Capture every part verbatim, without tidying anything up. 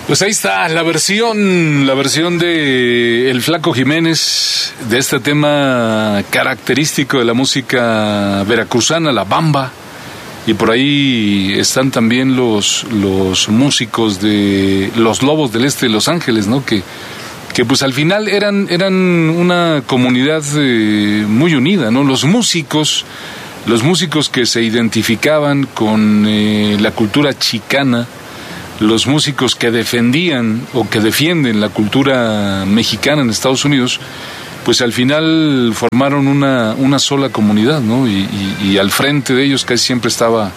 Pues ahí está la versión, la versión de El Flaco Jiménez, de este tema característico de la música veracruzana, la bamba. Y por ahí están también los, los músicos de Los Lobos del Este de Los Ángeles, ¿no? Que, que pues al final eran, eran una comunidad eh, muy unida, ¿no? Los músicos, los músicos que se identificaban con eh, la cultura chicana, los músicos que defendían o que defienden la cultura mexicana en Estados Unidos, pues al final formaron una, una sola comunidad, ¿no? Y, y, y al frente de ellos casi siempre estaba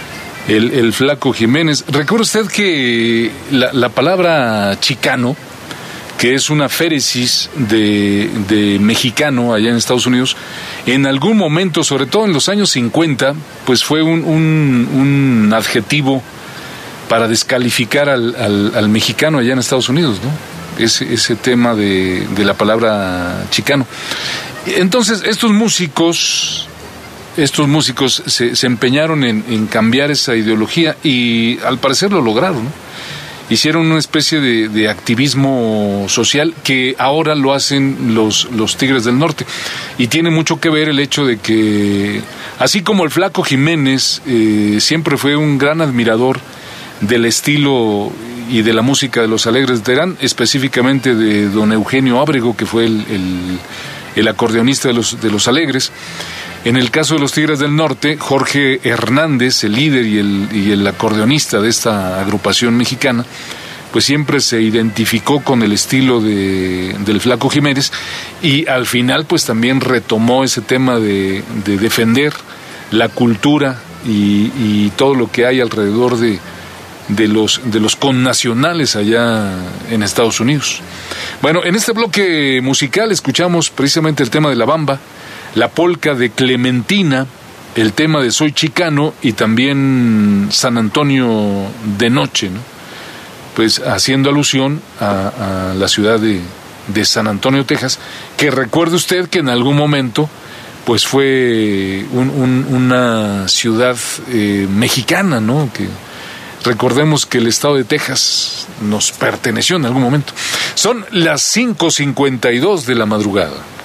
el, el Flaco Jiménez. ¿Recuerda usted que la, la palabra chicano, que es una féresis de, de mexicano allá en Estados Unidos, en algún momento, sobre todo en los años cincuenta, pues fue un, un, un adjetivo para descalificar al, al, al mexicano allá en Estados Unidos, ¿no? Ese, ese tema de, de la palabra chicano. Entonces, estos músicos, estos músicos se, se empeñaron en, en cambiar esa ideología y al parecer lo lograron, ¿no? Hicieron una especie de, de activismo social que ahora lo hacen los, los Tigres del Norte. Y tiene mucho que ver el hecho de que, así como el Flaco Jiménez eh, siempre fue un gran admirador del estilo y de la música de los Alegres de Terán, específicamente de don Eugenio Ábrego, que fue el, el, el acordeonista de los, de los Alegres. En el caso de los Tigres del Norte, Jorge Hernández, el líder y el, y el acordeonista de esta agrupación mexicana, pues siempre se identificó con el estilo de, del Flaco Jiménez, y al final pues también retomó ese tema de, de defender la cultura y, y todo lo que hay alrededor de de los de los connacionales allá en Estados Unidos. Bueno, en este bloque musical escuchamos precisamente el tema de la bamba, la polca de Clementina, el tema de Soy Chicano y también San Antonio de Noche, ¿no? Pues haciendo alusión a, a la ciudad de, de San Antonio, Texas, que recuerde usted que en algún momento pues fue un, un, una ciudad eh, mexicana, ¿no? Que recordemos que el estado de Texas nos perteneció en algún momento. Son las cinco cincuenta y dos de la madrugada.